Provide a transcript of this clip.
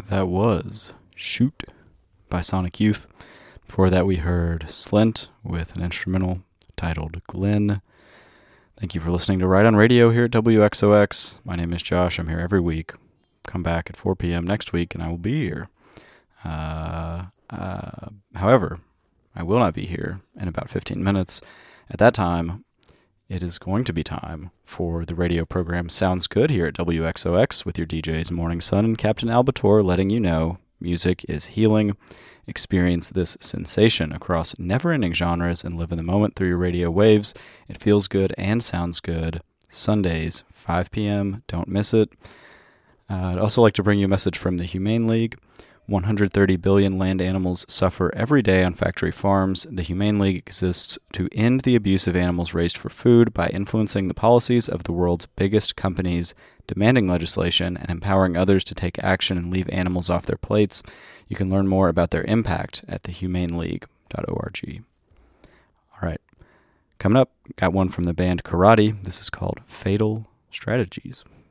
That was Shoot by Sonic Youth. Before that, we heard Slint with an instrumental titled Glenn. Thank you for listening to Right on Radio here at WXOX. My name is Josh. I'm here every week. Come back at 4 p.m. next week, and I will be here. However, I will not be here in about 15 minutes. At that time, it is going to be time for the radio program Sounds Good here at WXOX with your DJs Morning Sun and Captain Albator letting you know music is healing. Experience this sensation across never-ending genres and live in the moment through your radio waves. It feels good and sounds good. Sundays, 5 p.m. Don't miss it. I'd also like to bring you a message from the Humane League. 130 billion land animals suffer every day on factory farms. The Humane League exists to end the abuse of animals raised for food by influencing the policies of the world's biggest companies, demanding legislation, and empowering others to take action and leave animals off their plates. You can learn more about their impact at thehumaneleague.org. All right. Coming up, got one from the band Karate. This is called Fatal Strategies.